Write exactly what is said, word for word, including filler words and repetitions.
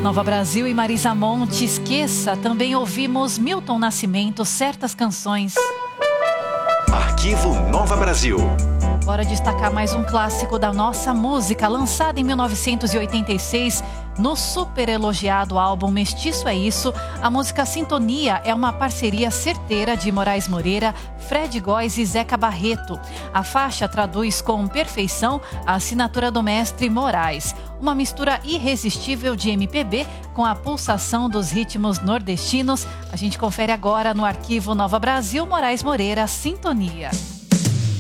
Nova Brasil e Marisa Monte, Esqueça. Também ouvimos Milton Nascimento, Certas Canções. Arquivo Nova Brasil. Bora destacar mais um clássico da nossa música, lançado em mil novecentos e oitenta e seis, no super elogiado álbum Mestiço é Isso. A música Sintonia é uma parceria certeira de Moraes Moreira, Fred Góes e Zeca Barreto. A faixa traduz com perfeição a assinatura do mestre Moraes. Uma mistura irresistível de M P B com a pulsação dos ritmos nordestinos. A gente confere agora no Arquivo Nova Brasil, Moraes Moreira, Sintonia.